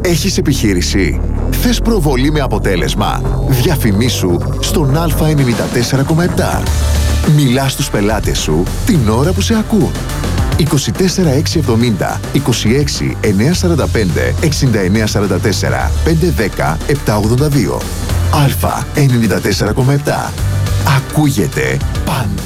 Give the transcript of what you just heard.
Έχεις επιχείρηση? Θες προβολή με αποτέλεσμα? Διαφημίσου στον Α94,7. Μιλά στους πελάτες σου την ώρα που σε ακούν. 24 670 26 945 6944 510 782. Α94,7. Ακούγεται πάντα.